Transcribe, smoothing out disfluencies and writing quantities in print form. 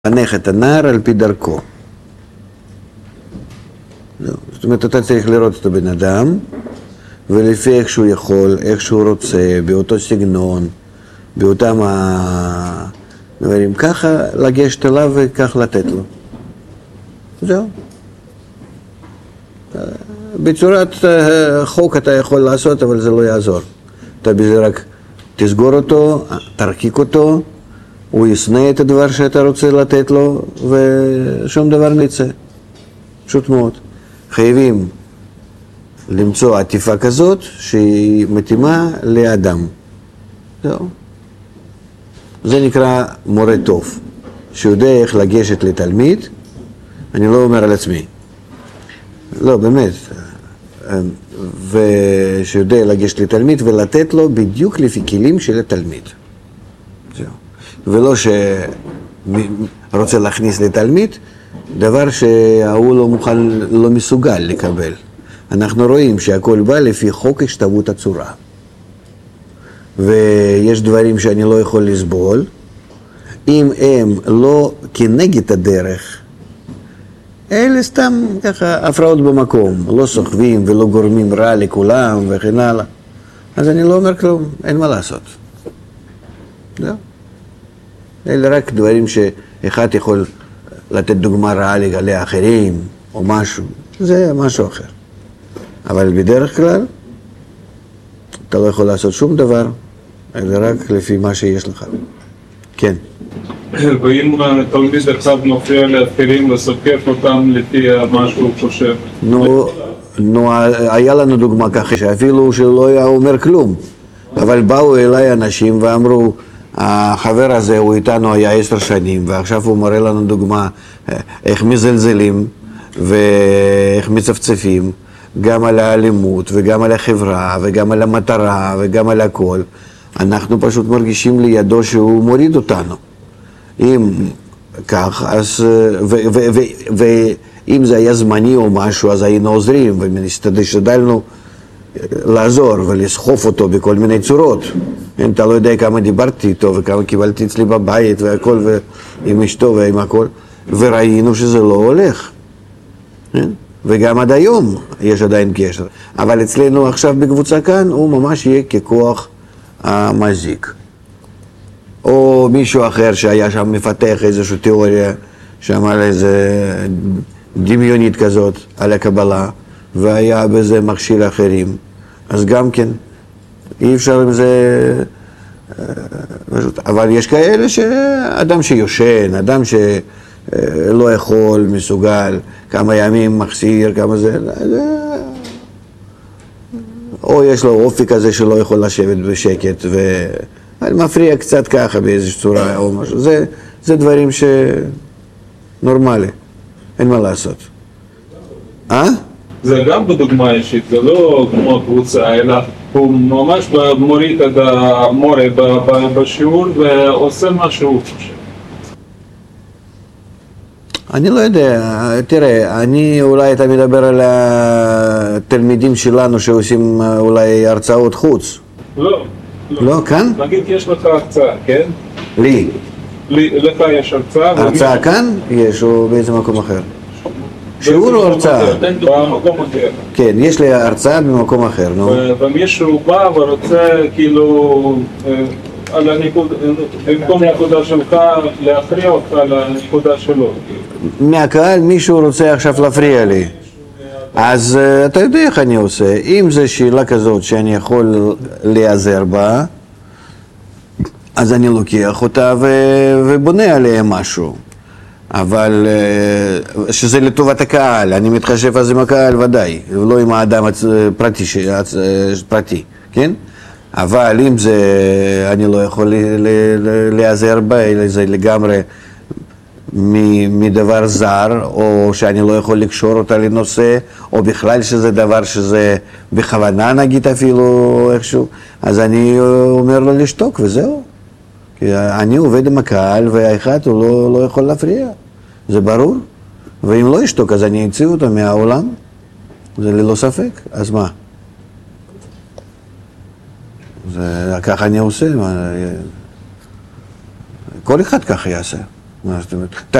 לחנך את הנער על פי דרכו. זאת אומרת, אתה צריך לראות את הבן אדם, ולפי איך שהוא יכול, איך שהוא רוצה, באותו סגנון, באותם הדברים, ככה לגשת אליו וכך לתת לו. זהו. בצורת חוק אתה יכול לעשות, אבל זה לא יעזור. אתה בזה רק תסגור אותו, תרחיק אותו, הוא ישנא את הדבר שאתה רוצה לתת לו, ושום דבר נצא. פשוט מאוד. חייבים למצוא עטיפה כזאת שהיא מתאימה לאדם. זהו. זה נקרא מורה טוב, שיודע איך לגשת לתלמיד. אני לא אומר על עצמי. לא, באמת. ושיודע לגשת לתלמיד ולתת לו בדיוק לפי כלים של התלמיד. זהו. ולא שרוצה להכניס לתלמיד דבר שההוא לא מוכן, לא מסוגל לקבל. אנחנו רואים שהכל בא לפי חוק השתוות הצורה. ויש דברים שאני לא יכול לסבול, אם הם לא כנגד הדרך, אלה סתם ככה הפרעות במקום, לא סוחבים ולא גורמים רע לכולם וכן הלאה. אז אני לא אומר כלום, אין מה לעשות. לא. אלה רק דברים שאחד יכול לתת דוגמה רעה לגלי האחרים או משהו, זה משהו אחר. אבל בדרך כלל אתה לא יכול לעשות שום דבר, אלא רק לפי מה שיש לך. כן. ואם תלמיד עכשיו מופיע לאחרים וסוקף אותם לפי מה שהוא חושב? נו, היה לנו דוגמה ככה, שאפילו שלא היה אומר כלום, אבל באו אליי אנשים ואמרו, החבר הזה הוא איתנו היה 10 שנים, ועכשיו הוא מראה לנו דוגמה איך מזלזלים ואיך מצפצפים, גם על האלימות וגם על החברה וגם על המטרה וגם על הכל. אנחנו פשוט מרגישים לידו שהוא מוריד אותנו. אם כך, אז, ואם זה היה זמני או משהו, אז היינו עוזרים והשתדלנו לעזור ולסחוף אותו בכל מיני צורות. אתה לא יודע כמה דיברתי איתו וכמה קיבלתי אצלי בבית והכל, ועם אשתו ועם הכל, וראינו שזה לא הולך. וגם עד היום יש עדיין קשר. אבל אצלנו עכשיו בקבוצה כאן הוא ממש יהיה ככוח המזיק. או מישהו אחר שהיה שם מפתח איזושהי תיאוריה, שם על איזה דמיונית כזאת, על הקבלה, והיה בזה מכשיל אחרים. אז גם כן, אי אפשר עם זה... אבל יש כאלה שאדם שיושן, אדם שלא יכול, מסוגל, כמה ימים מחסיר, כמה זה... או יש לו אופי כזה שלא יכול לשבת בשקט, ומפריע קצת ככה באיזושהי צורה או משהו. זה דברים שנורמלי, אין מה לעשות. זה גם בדוגמה אישית, זה לא כמו קבוצה, אלא הוא ממש מוריד את המורה בשיעור ועושה מה שהוא חושב. אני לא יודע, תראה, אולי אתה מדבר על התלמידים שלנו שעושים אולי הרצאות חוץ. לא. לא, כאן? נגיד יש לך הרצאה, כן? לי. לך יש הרצאה. הרצאה כאן? יש, או באיזה מקום אחר? שיעור או הרצאה? במקום אחר. כן, יש לי הרצאה במקום אחר, נו. ומישהו בא ורוצה כאילו על במקום הנקודה שלך להכריע אותך על הנקודה שלו. מהקהל מישהו רוצה עכשיו להפריע לי. אז אתה יודע איך אני עושה. אם זו שאלה כזאת שאני יכול להיעזר בה, אז אני לוקח אותה ובונה עליה משהו. אבל שזה לטובת הקהל, אני מתחשב אז עם הקהל ודאי, ולא עם האדם פרטי, כן? אבל אם זה, אני לא יכול להיעזר בה, אלא זה לגמרי מדבר זר, או שאני לא יכול לקשור אותה לנושא, או בכלל שזה דבר שזה בכוונה נגיד אפילו איכשהו, אז אני אומר לו לשתוק וזהו. כי אני עובד עם הקהל והאחד הוא לא יכול להפריע, זה ברור. ואם לא ישתוק אז אני אציא אותו מהעולם, זה ללא ספק, אז מה? ככה אני עושה, כל אחד ככה יעשה. מה זאת אומרת?